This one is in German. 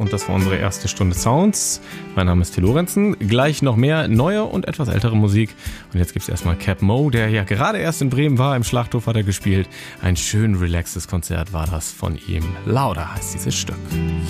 und das war unsere erste Stunde Sounds. Mein Name ist Till Lorenzen. Gleich noch mehr neue und etwas ältere Musik. Und jetzt gibt es erstmal Cap Mo, der ja gerade erst in Bremen war. Im Schlachthof hat er gespielt. Ein schön relaxtes Konzert war das von ihm. Lauder heißt dieses Stück.